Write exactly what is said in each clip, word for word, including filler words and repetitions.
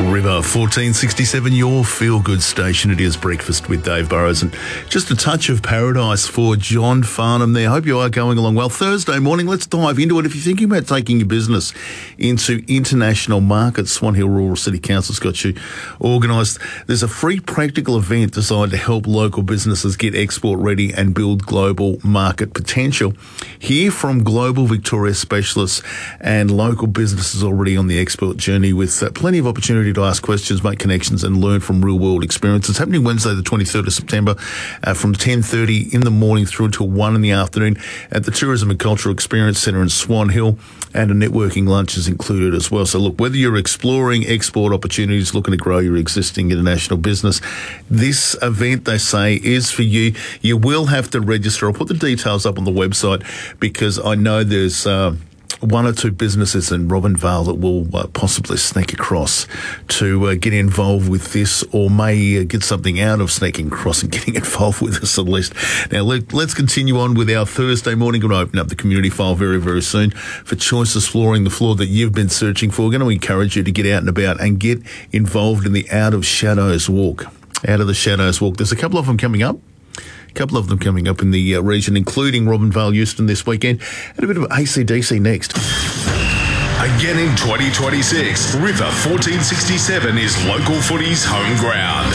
River fourteen sixty-seven, your feel-good station. It is Breakfast with Dave Burrows, and just a touch of paradise for John Farnham there. Hope you are going along well. Thursday morning, let's dive into it. If you're thinking about taking your business into international markets, Swan Hill Rural City Council's got you organised. There's a free practical event designed to help local businesses get export ready and build global market potential. Hear from global Victoria specialists and local businesses already on the export journey with uh, plenty of opportunity to ask questions, make connections and learn from real-world experience. It's happening Wednesday the twenty-third of September uh, from ten thirty in the morning through until one in the afternoon at the Tourism and Cultural Experience Centre in Swan Hill, and a networking lunch is included as well. So look, whether you're exploring export opportunities, looking to grow your existing international business, this event, they say, is for you. You will have to register. I'll put the details up on the website because I know there's uh, one or two businesses in Robinvale that will uh, possibly sneak across to uh, get involved with this, or may uh, get something out of sneaking across and getting involved with us at least. Now, let, let's continue on with our Thursday morning. We're going to open up the community file very, very soon for Choices Flooring, the floor that you've been searching for. We're going to encourage you to get out and about and get involved in the Out of Shadows Walk. Out of the Shadows Walk. There's a couple of them coming up. A couple of them coming up in the uh, region, including Robinvale, Euston this weekend, and a bit of A C D C next. Again in twenty twenty-six, River fourteen sixty-seven is local footy's home ground.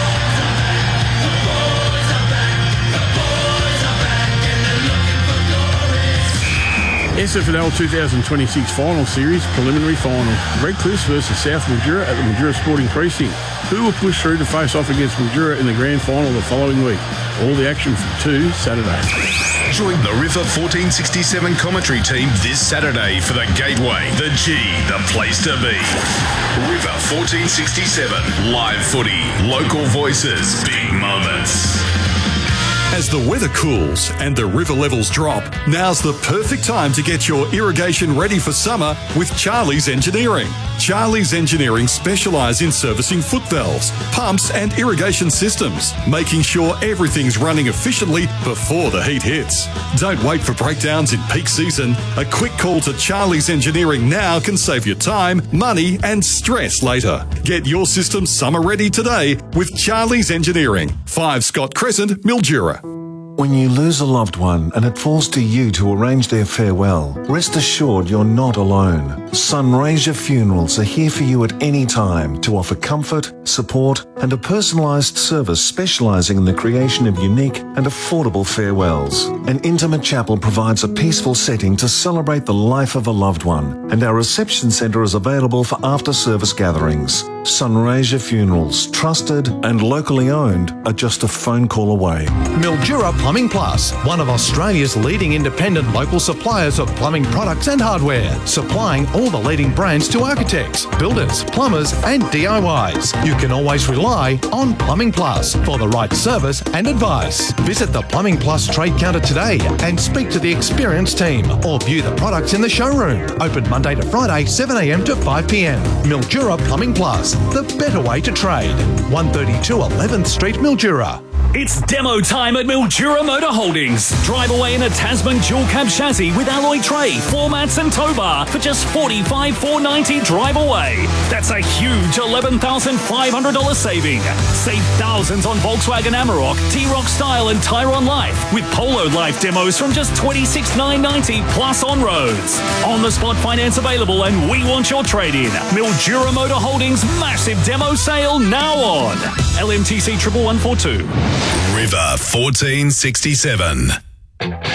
S F L twenty twenty-six Final Series Preliminary Final. Redcliffe versus South Mildura at the Mildura Sporting Precinct. Who will push through to face off against Mildura in the Grand Final the following week? All the action from two Saturday. Join the River fourteen sixty-seven commentary team this Saturday for the Gateway, the G, the place to be. River fourteen sixty-seven, live footy, local voices, big moments. As the weather cools and the river levels drop, now's the perfect time to get your irrigation ready for summer with Charlie's Engineering. Charlie's Engineering specialise in servicing foot valves, pumps and irrigation systems, making sure everything's running efficiently before the heat hits. Don't wait for breakdowns in peak season. A quick call to Charlie's Engineering now can save you time, money and stress later. Get your system summer ready today with Charlie's Engineering, five Scott Crescent, Mildura. When you lose a loved one and it falls to you to arrange their farewell, rest assured you're not alone. Sunraysia Funerals are here for you at any time to offer comfort, support and a personalised service specialising in the creation of unique and affordable farewells. An intimate chapel provides a peaceful setting to celebrate the life of a loved one, and our reception centre is available for after-service gatherings. Sunraysia Funerals, trusted and locally owned, are just a phone call away. Mildura Plumbing Plus, one of Australia's leading independent local suppliers of plumbing products and hardware, supplying all the leading brands to architects, builders, plumbers and D I Ys. You can always rely on Plumbing Plus for the right service and advice. Visit the Plumbing Plus trade counter today and speak to the experienced team, or view the products in the showroom. Open Monday to Friday, seven a m to five p m. Mildura Plumbing Plus, the better way to trade. one thirty-two eleventh Street, Mildura. It's demo time at Mildura Motor Holdings. Drive away in a Tasman dual cab chassis with alloy tray, floor mats and tow bar for just forty-five thousand four hundred ninety dollars drive away. That's a huge eleven thousand five hundred dollars saving. Save thousands on Volkswagen Amarok, T-Roc Style and Tyrone Life with Polo Life demos from just twenty-six thousand nine hundred ninety dollars plus on roads. On the spot finance available, and we want your trade-in. Mildura Motor Holdings massive demo sale now on. L M T C one one one four two. River fourteen sixty-seven.